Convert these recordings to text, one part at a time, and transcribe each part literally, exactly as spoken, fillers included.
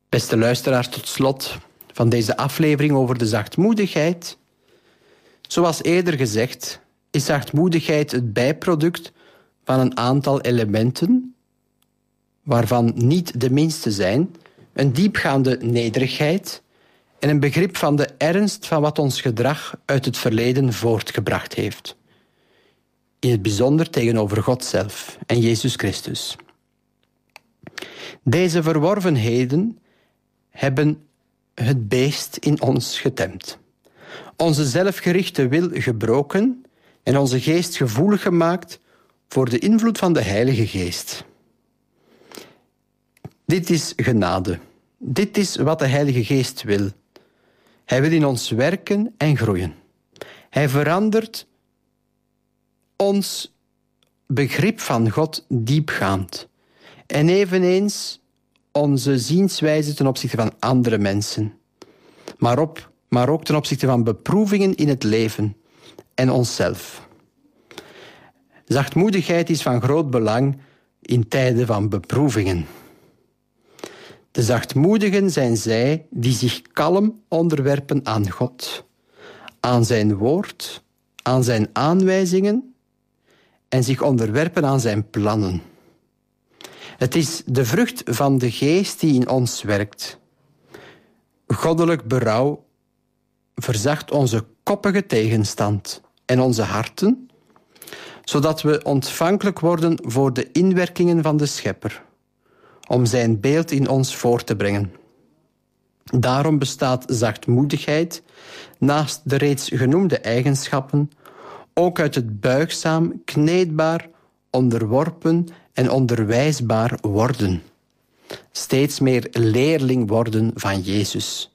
Beste luisteraars, tot slot van deze aflevering over de zachtmoedigheid. Zoals eerder gezegd, is zachtmoedigheid het bijproduct van een aantal elementen, waarvan niet de minste zijn een diepgaande nederigheid en een begrip van de ernst van wat ons gedrag uit het verleden voortgebracht heeft. In het bijzonder tegenover God zelf en Jezus Christus. Deze verworvenheden hebben het beest in ons getemd. Onze zelfgerichte wil gebroken en onze geest gevoelig gemaakt voor de invloed van de Heilige Geest. Dit is genade. Dit is wat de Heilige Geest wil. Hij wil in ons werken en groeien. Hij verandert ons begrip van God diepgaand. En eveneens onze zienswijze ten opzichte van andere mensen. Maar, op, maar ook ten opzichte van beproevingen in het leven en onszelf. Zachtmoedigheid is van groot belang in tijden van beproevingen. De zachtmoedigen zijn zij die zich kalm onderwerpen aan God, aan zijn woord, aan zijn aanwijzingen en zich onderwerpen aan zijn plannen. Het is de vrucht van de geest die in ons werkt. Goddelijk berouw verzacht onze koppige tegenstand en onze harten, zodat we ontvankelijk worden voor de inwerkingen van de Schepper, om zijn beeld in ons voor te brengen. Daarom bestaat zachtmoedigheid, naast de reeds genoemde eigenschappen, ook uit het buigzaam, kneedbaar, onderworpen en onderwijsbaar worden. Steeds meer leerling worden van Jezus.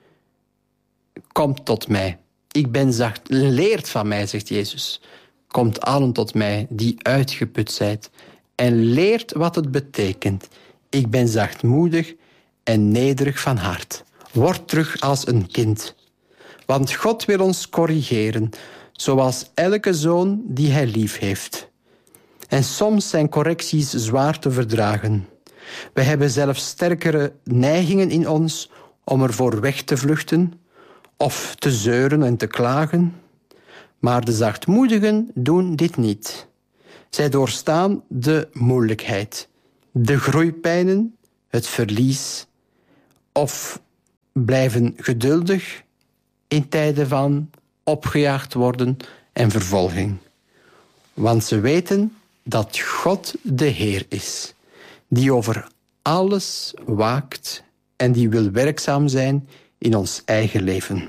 Komt tot mij. Ik ben zacht. Leert van mij, zegt Jezus. Komt allen tot mij die uitgeput zijt en leert wat het betekent. Ik ben zachtmoedig en nederig van hart. Word terug als een kind. Want God wil ons corrigeren, zoals elke zoon die hij lief heeft. En soms zijn correcties zwaar te verdragen. We hebben zelfs sterkere neigingen in ons om ervoor weg te vluchten of te zeuren en te klagen. Maar de zachtmoedigen doen dit niet. Zij doorstaan de moeilijkheid, de groeipijnen, het verlies of blijven geduldig in tijden van opgejaagd worden en vervolging. Want ze weten dat God de Heer is, die over alles waakt en die wil werkzaam zijn in ons eigen leven.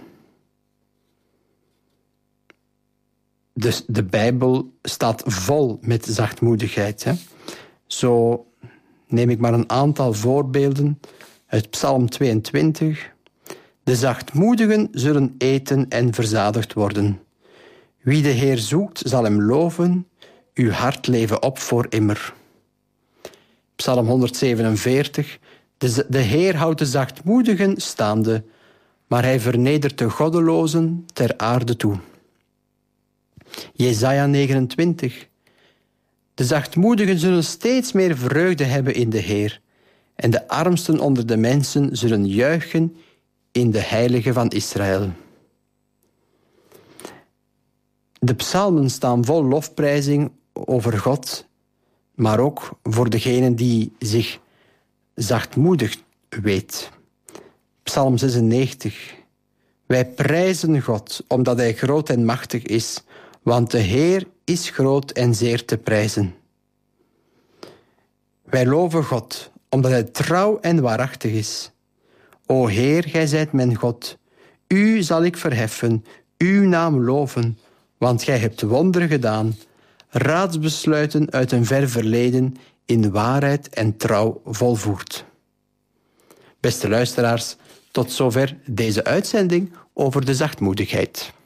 Dus de Bijbel staat vol met zachtmoedigheid. Hè? Zo neem ik maar een aantal voorbeelden uit Psalm tweeëntwintig. De zachtmoedigen zullen eten en verzadigd worden. Wie de Heer zoekt, zal hem loven. Uw hart leven op voor immer. Psalm honderdzevenenveertig. De, de Heer houdt de zachtmoedigen staande, maar hij vernedert de goddelozen ter aarde toe. Jesaja negenentwintig. De zachtmoedigen zullen steeds meer vreugde hebben in de Heer, en de armsten onder de mensen zullen juichen in de Heilige van Israël. De psalmen staan vol lofprijzing over God, maar ook voor degene die zich zachtmoedig weet. Psalm zesennegentig. Wij prijzen God, omdat hij groot en machtig is, want de Heer is groot en zeer te prijzen. Wij loven God, omdat hij trouw en waarachtig is. O Heer, gij zijt mijn God. U zal ik verheffen, uw naam loven, want gij hebt wonderen gedaan, raadsbesluiten uit een ver verleden in waarheid en trouw volvoerd. Beste luisteraars, tot zover deze uitzending over de zachtmoedigheid.